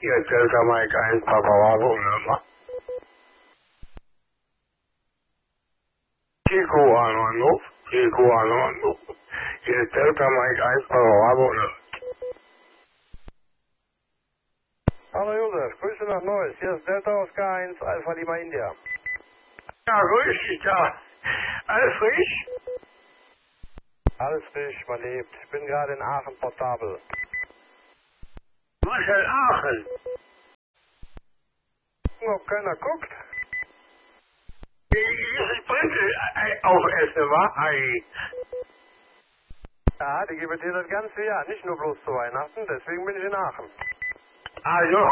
Hier Delta Mike 1, Papa Bravo Nummer. Chico Anruf. Chico Anruf. Hier Delta Mike 1, Papa Bravo Nummer. Hallo Josef, Grüße nach Neuss. Hier ist Delta Oscar 1, Alpha Lima India. Ja, grüß dich da. Alles frisch? Alles frisch, man lebt. Ich bin gerade in Aachen portabel. Du bist in Aachen. Ob keiner guckt? Ich bringe auch Essen, wa? Ei. Ja, die gibt dir das ganze Jahr, nicht nur bloß zu Weihnachten, deswegen bin ich in Aachen. Also.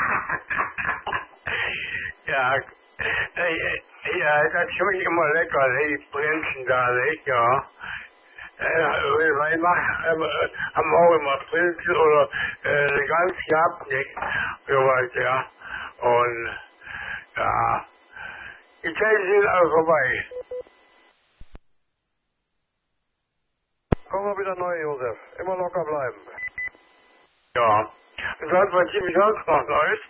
Ja. Ja, das schmeckt immer lecker, die Prinzen da, nicht? Ja. Wir haben auch immer Prinzen oder ganz gehabt, nicht? Sowas, ja. Und, ja. Die Zeiten sind alle vorbei. Komm mal wieder neu, Josef. Immer locker bleiben. Ja. Und sonst, was gibt es sonst noch Neues?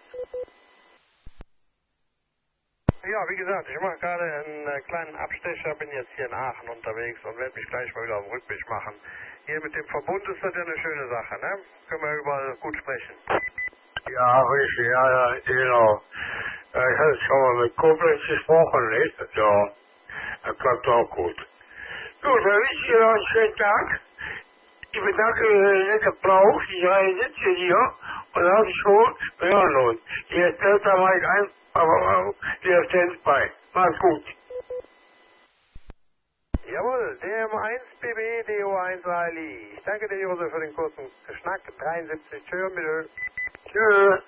Ja, wie gesagt, ich mache gerade einen kleinen Abstecher, bin jetzt hier in Aachen unterwegs und werde mich gleich mal wieder auf den Rückweg machen. Hier mit dem Verbund ist das ja eine schöne Sache, ne? Können wir überall gut sprechen. Ja, richtig, ja, genau. Ich hatte schon mal mit Koblenz gesprochen, nicht? Ja, das klappt auch gut. Gut, dann wünsche ich dir noch einen schönen Tag. Ich bedanke mich für den netten Applaus. Ich sitze hier und dann habe ich schon, wir hören uns. Hier ist Delta Mike 1, aber hier ist bei. Mach's gut. Jawohl, DM1 BB DO1 Ali. Ich danke dir, Josef, für den kurzen Schnack. 73, tschö, bitte. Tschüss.